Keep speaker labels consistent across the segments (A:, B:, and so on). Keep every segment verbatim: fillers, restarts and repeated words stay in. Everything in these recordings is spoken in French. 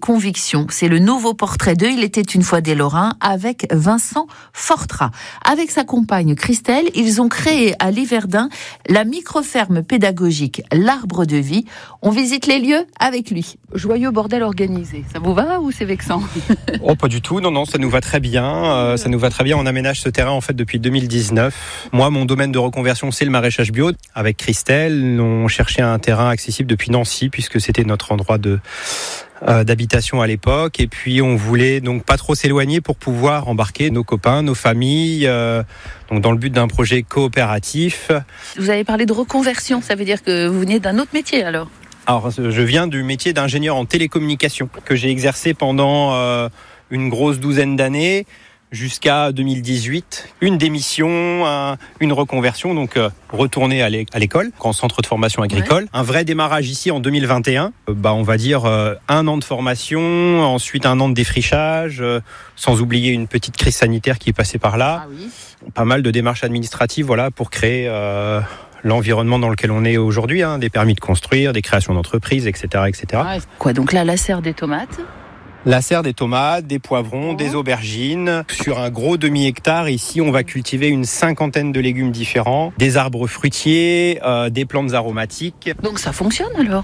A: conviction. C'est le nouveau portrait d'eux. Il était une fois des Lorrains avec Vincent Fortrat. Avec sa compagne Christelle, ils ont créé à Liverdun la micro-ferme pédagogique L'Arbre de Vie. On visite les lieux avec lui. Joyeux bordel organisé. Ça vous va ou c'est vexant?
B: Oh, pas du tout. Non, non, ça nous va très bien. Euh, ça nous va très bien. On aménage ce terrain en fait depuis deux mille dix-neuf. Moi, mon domaine de reconversion, c'est le maraîchage bio. Avec Christelle, on cherchait un terrain accessible depuis Nancy puisque c'était notre endroit de euh, d'habitation à l'époque. Et puis, on voulait donc pas trop s'éloigner pour pouvoir embarquer nos copains, nos familles, euh, donc dans le but d'un projet coopératif.
A: Vous avez parlé de reconversion. Ça veut dire que vous venez d'un autre métier alors?
B: Alors, je viens du métier d'ingénieur en télécommunication que j'ai exercé pendant euh, une grosse douzaine d'années jusqu'à deux mille dix-huit. Une démission, un, une reconversion, donc euh, retourner à l'école, en centre de formation agricole. Ouais. Un vrai démarrage ici en deux mille vingt et un. Euh, bah, on va dire euh, un an de formation, ensuite un an de défrichage, euh, sans oublier une petite crise sanitaire qui est passée par là. Ah oui. Pas mal de démarches administratives, voilà, pour créer Euh, l'environnement dans lequel on est aujourd'hui, hein, des permis de construire, des créations d'entreprises, et cetera, et cetera.
A: Ah, quoi, donc là, la serre des tomates?
B: La serre des tomates, des poivrons, oh. des aubergines. Sur un gros demi-hectare, ici, on va cultiver une cinquantaine de légumes différents, des arbres fruitiers, euh, des plantes aromatiques.
A: Donc ça fonctionne alors?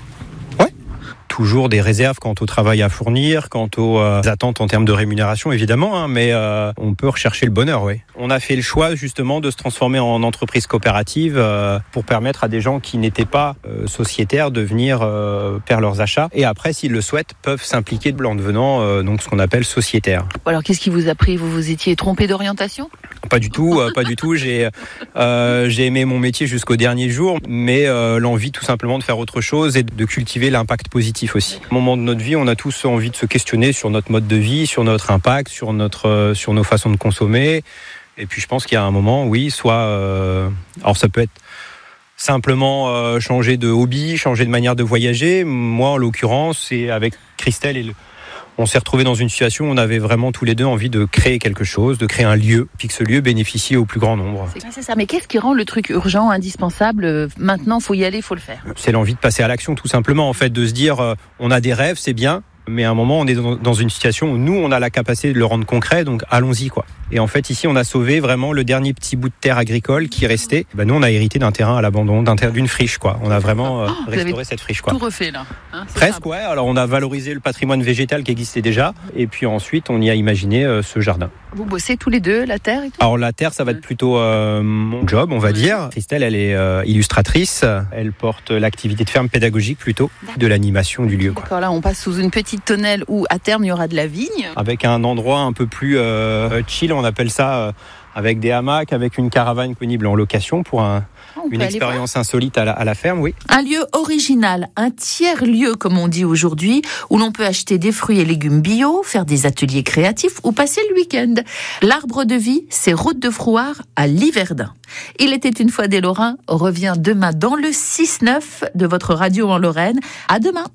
B: Toujours des réserves quant au travail à fournir, quant aux euh, attentes en termes de rémunération évidemment, hein, mais euh, on peut rechercher le bonheur, oui. On a fait le choix justement de se transformer en entreprise coopérative euh, pour permettre à des gens qui n'étaient pas euh, sociétaires de venir euh, faire leurs achats et après, s'ils le souhaitent, peuvent s'impliquer en devenant euh, donc ce qu'on appelle sociétaire.
A: Alors qu'est-ce qui vous a pris? Vous vous étiez trompé d'orientation?
B: Pas du tout, euh, pas du tout. J'ai euh, j'ai aimé mon métier jusqu'au dernier jour, mais euh, l'envie tout simplement de faire autre chose et de cultiver l'impact positif aussi. Au moment de notre vie, on a tous envie de se questionner sur notre mode de vie, sur notre impact, sur notre, euh, sur nos façons de consommer. Et puis je pense qu'il y a un moment, oui, soit, euh, alors ça peut être simplement euh, changer de hobby, changer de manière de voyager. Moi, en l'occurrence, c'est avec Christelle et le on s'est retrouvés dans une situation où on avait vraiment tous les deux envie de créer quelque chose, de créer un lieu, puis que ce lieu bénéficie au plus grand nombre.
A: C'est, c'est ça, mais qu'est-ce qui rend le truc urgent, indispensable? Maintenant, faut y aller, faut le faire.
B: C'est l'envie de passer à l'action, tout simplement, en fait, de se dire, euh, on a des rêves, c'est bien, mais à un moment, on est dans, dans une situation où nous, on a la capacité de le rendre concret, donc allons-y, quoi. Et en fait, ici, on a sauvé vraiment le dernier petit bout de terre agricole qui restait. Ben, nous, on a hérité d'un terrain à l'abandon, d'un ter- d'une friche, quoi. On a vraiment euh, oh, restauré cette friche, quoi.
A: Tout refait, là. Hein,
B: Presque,
A: simple.
B: Ouais. Alors, on a valorisé le patrimoine végétal qui existait déjà. Et puis ensuite, on y a imaginé euh, ce jardin.
A: Vous bossez tous les deux, la terre et tout?
B: Alors, la terre, ça va être plutôt euh, mon job, on va ouais. dire. Christelle, elle est euh, illustratrice. Elle porte l'activité de ferme pédagogique, plutôt, D'accord. de l'animation du lieu, quoi.
A: D'accord, là, on passe sous une petite tonnelle où, à terme, il y aura de la vigne.
B: Avec un endroit un peu plus euh, chill, on appelle ça... Euh, avec des hamacs, avec une caravane disponible en location pour un, une expérience insolite à la, à la ferme, oui.
A: Un lieu original, un tiers-lieu, comme on dit aujourd'hui, où l'on peut acheter des fruits et légumes bio, faire des ateliers créatifs ou passer le week-end. L'Arbre de Vie, c'est route de Frouard à Liverdun. Il était une fois des Lorrains, revient demain dans le six neuf de votre radio en Lorraine. À demain.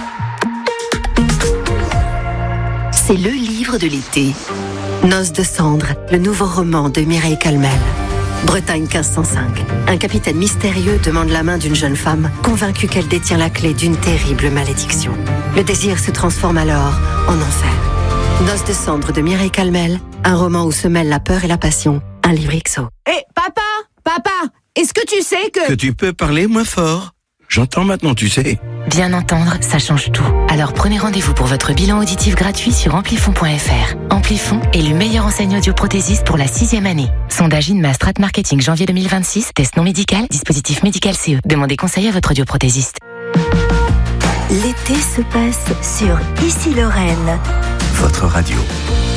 C: C'est le livre de l'été. Noces de cendre, le nouveau roman de Mireille Calmel. Bretagne quinze cent cinq. Un capitaine mystérieux demande la main d'une jeune femme, convaincue qu'elle détient la clé d'une terrible malédiction. Le désir se transforme alors en enfer. Noces de cendre de Mireille Calmel, un roman où se mêlent la peur et la passion. Un livre X O.
D: Hé, hey, papa, papa, est-ce que tu sais que...
E: Que tu peux parler moins fort. J'entends maintenant, tu sais.
C: Bien entendre, ça change tout. Alors prenez rendez-vous pour votre bilan auditif gratuit sur amplifon point f r. Amplifon est le meilleur enseigne audioprothésiste pour la sixième année. Sondage Inma Strat Marketing janvier deux mille vingt-six. Test non médical, dispositif médical C E. Demandez conseil à votre audioprothésiste.
F: L'été se passe sur Ici Lorraine.
E: Votre radio.